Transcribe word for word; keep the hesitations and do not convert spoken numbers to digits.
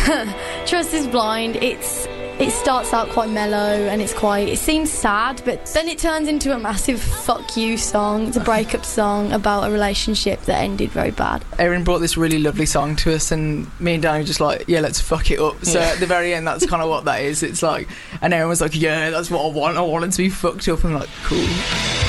Trust is Blind. It's it starts out quite mellow and it's quite. It seems sad, but then it turns into a massive fuck you song. It's a breakup song about a relationship that ended very bad. Erin brought this really lovely song to us, and me and Danny were just like, yeah, let's fuck it up. So Yeah. at the very end, that's kind of what that is. It's like, and Erin was like, yeah, that's what I want. I want it to be fucked up. I'm like, cool.